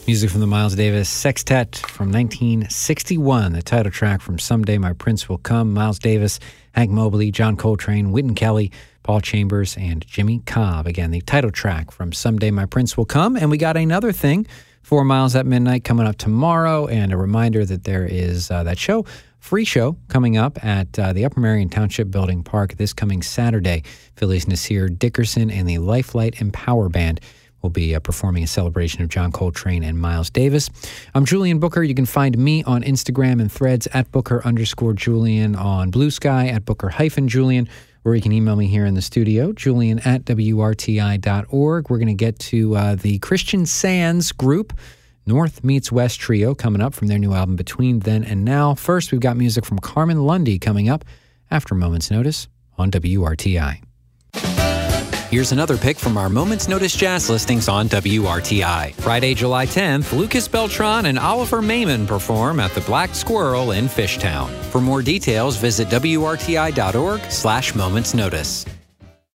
Music from the Miles Davis Sextet from 1961, the title track from Someday My Prince Will Come. Miles Davis, Hank Mobley, John Coltrane, Wynton Kelly, Paul Chambers, and Jimmy Cobb. Again, the title track from Someday My Prince Will Come. And we got another thing for Miles at Midnight coming up tomorrow, and a reminder that there is that show, free show, coming up at the Upper Marion Township Building Park this coming Saturday. Philly's Nasir Dickerson and the Lifelight and Power Band will be performing a celebration of John Coltrane and Miles Davis. I'm Julian Booker. You can find me on Instagram and Threads at Booker_Julian, on Blue Sky at Booker-Julian, or you can email me here in the studio, Julian at WRTI.org. We're going to get to the Christian Sands group, North Meets West Trio, coming up from their new album Between Then and Now. First, we've got music from Carmen Lundy coming up after Moment's Notice on WRTI. Here's another pick from our Moment's Notice jazz listings on WRTI. Friday, July 10th, Lucas Beltran and Oliver Mayman perform at the Black Squirrel in Fishtown. For more details, visit WRTI.org/Moment's Notice.